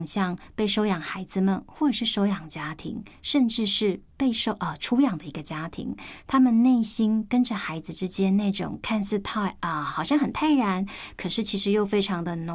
像被收养孩子们，或者是收养家庭，甚至是被出养的一个家庭，他们内心跟着孩子之间那种看似好像很泰然，可是其实又非常的浓